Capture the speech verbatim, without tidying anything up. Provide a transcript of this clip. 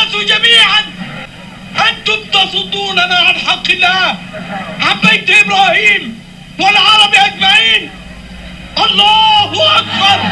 الناس جميعا أنتم تصدوننا عن حق الله، عن بيت إبراهيم والعرب أجمعين. الله أكبر.